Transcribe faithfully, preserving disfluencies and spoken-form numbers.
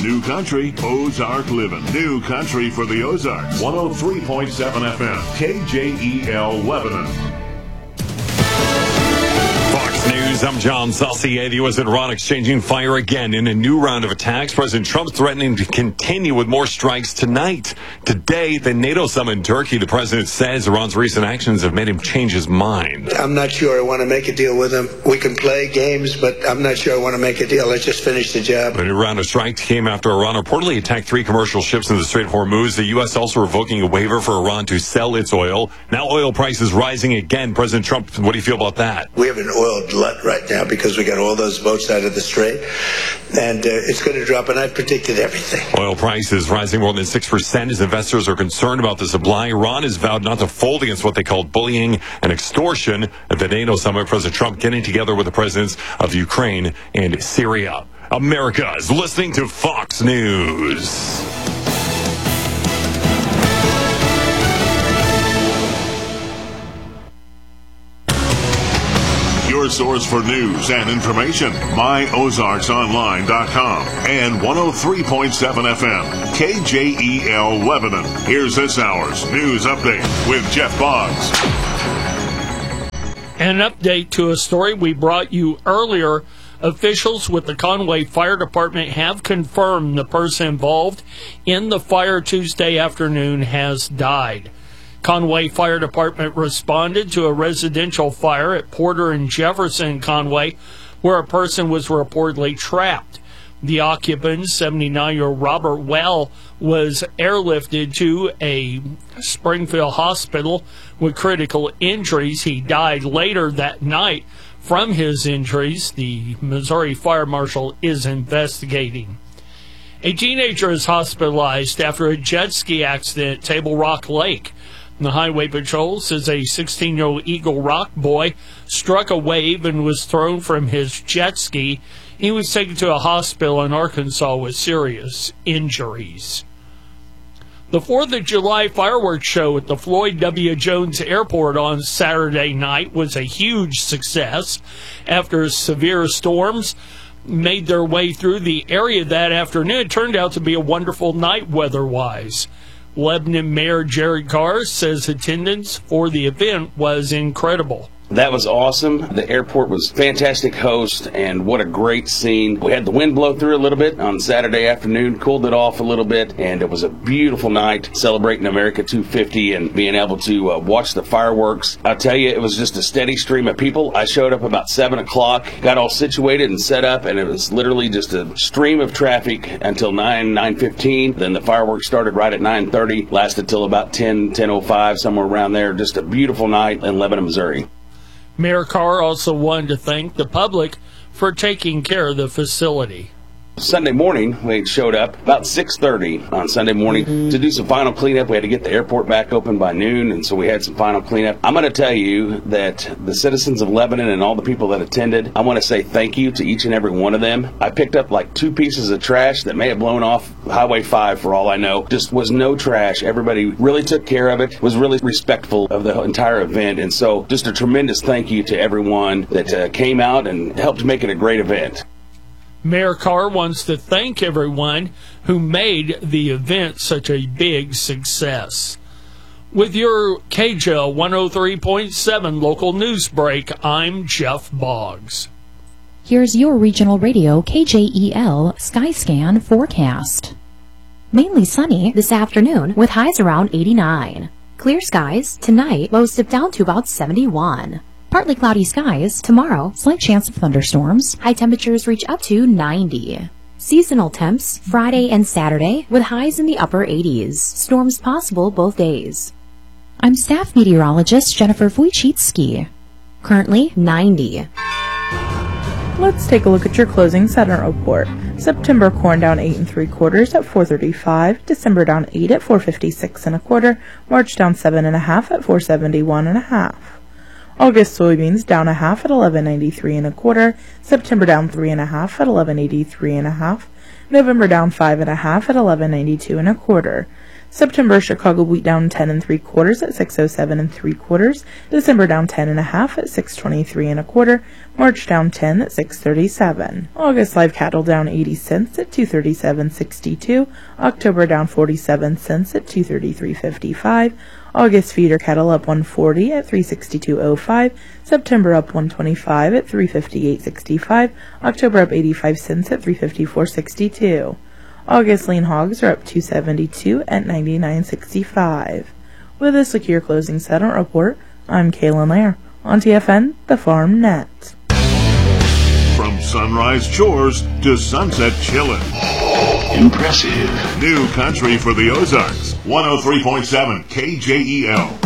New Country, Ozark Living. New Country for the Ozarks. one oh three point seven F M. K J E L Lebanon. Fox News, I'm John Saucier. The U S and Iran exchanging fire again in a new round of attacks. President Trump threatening to continue with more strikes tonight. Today, the NATO summit in Turkey, the president says Iran's recent actions have made him change his mind. I'm not sure I want to make a deal with him. We can play games, but I'm not sure I want to make a deal. Let's just finish the job. The new round of strikes came after Iran reportedly attacked three commercial ships in the Strait of Hormuz. The U S also revoking a waiver for Iran to sell its oil. Now oil prices rising again. President Trump, what do you feel about that? We have an oil glut right now because we got all those boats out of the Strait, and uh, it's going to drop, and I've predicted everything. Oil prices rising more than six percent as investors are concerned about the supply. Iran has vowed not to fold against what they call bullying and extortion. At the NATO summit, President Trump getting together with the presidents of Ukraine and Syria. America is listening to Fox News. Your source for news and information. my ozarks online dot com and one oh three point seven F M. K J E L Lebanon. Here's this hour's news update with Jeff Boggs. An update to a story we brought you earlier. Officials with the Conway Fire Department have confirmed the person involved in the fire Tuesday afternoon has died. Conway Fire Department responded to a residential fire at Porter and Jefferson Conway, where a person was reportedly trapped. The occupant, seventy-nine-year-old Robert Well, was airlifted to a Springfield hospital with critical injuries. He died later that night from his injuries. The Missouri Fire Marshal is investigating. A teenager is hospitalized after a jet ski accident at Table Rock Lake. The Highway Patrol says a sixteen-year-old Eagle Rock boy struck a wave and was thrown from his jet ski. He was taken to a hospital in Arkansas with serious injuries. The fourth of July fireworks show at the Floyd W. Jones Airport on Saturday night was a huge success after severe storms made their way through the area that afternoon. It turned out to be a wonderful night weather-wise. Lebanon Mayor Jared Carr says attendance for the event was incredible. That was awesome. The airport was a fantastic host, and what a great scene. We had the wind blow through a little bit on Saturday afternoon, cooled it off a little bit, and it was a beautiful night celebrating America two fifty and being able to uh, watch the fireworks. I'll tell you, it was just a steady stream of people. I showed up about seven o'clock, got all situated and set up, and it was literally just a stream of traffic until nine, nine fifteen. Then the fireworks started right at nine thirty, lasted till about ten, ten oh five, somewhere around there. Just a beautiful night in Lebanon, Missouri. Mayor Carr also wanted to thank the public for taking care of the facility. Sunday morning, we showed up about six thirty on Sunday morning mm-hmm. to do some final cleanup. We had to get the airport back open by noon, and so we had some final cleanup. I'm going to tell you that the citizens of Lebanon and all the people that attended, I want to say thank you to each and every one of them. I picked up like two pieces of trash that may have blown off Highway five for all I know. Just was no trash. Everybody really took care of it, was really respectful of the entire event, and so just a tremendous thank you to everyone that uh, came out and helped make it a great event. Mayor Carr wants to thank everyone who made the event such a big success. With your K J L one oh three point seven local news break, I'm Jeff Boggs. Here's your regional radio K J E L Skyscan forecast. Mainly sunny this afternoon with highs around eighty-nine. Clear skies tonight, lows dip down to about seventy-one. Partly cloudy skies tomorrow, slight chance of thunderstorms. High temperatures reach up to ninety. Seasonal temps Friday and Saturday with highs in the upper eighties. Storms possible both days. I'm staff meteorologist Jennifer Wojcicki. Currently ninety. Let's take a look at your closing Saturn report. September corn down eight and three quarters at four thirty-five. December down eight at four fifty-six and a quarter. March down seven and a half at four seventy-one and a half. August soybeans down a half at eleven ninety-three and a quarter. September down three and a half at eleven eighty-three and a half. November down five and a half at eleven ninety-two and a quarter. September Chicago wheat down ten and three quarters at six oh seven and three quarters. December down ten and a half at six twenty-three and a quarter. March down ten at six thirty-seven. August live cattle down eighty cents at two thirty-seven sixty-two. October down forty-seven cents at two thirty-three fifty-five. August feeder cattle up one forty at three sixty-two oh five. September up one twenty-five at three fifty-eight sixty-five. October up eighty-five cents at three fifty-four sixty-two. August lean hogs are up two seventy-two at ninety-nine sixty-five. With this, look at your closing settlement report. I'm Kaylin Lair on T F N, the Farm Net. From sunrise chores to sunset chillin'. Impressive. New country for the Ozarks. one oh three point seven K J E L.